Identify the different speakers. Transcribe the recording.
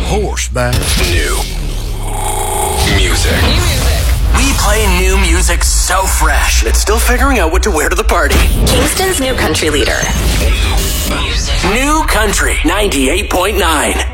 Speaker 1: horseback.
Speaker 2: New music. We play new music so fresh, it's still figuring out what to wear to the party.
Speaker 3: Kingston's new country leader.
Speaker 2: New Country 98.9.